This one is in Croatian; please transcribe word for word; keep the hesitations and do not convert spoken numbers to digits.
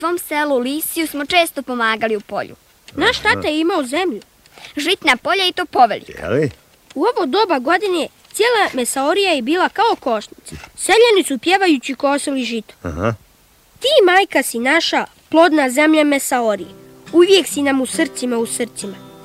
Tvom selu Lisiju smo često pomagali u polju. Naš tata je imao zemlju. Žitna polja i to povelika. Jeli? U ovo doba godine cijela Mesaorija je bila kao košnica. Seljani su pjevajući kosili žito. Aha. Ti, majka, si naša plodna zemlja Mesaorije. Uvijek si nam u srcima, u srcima.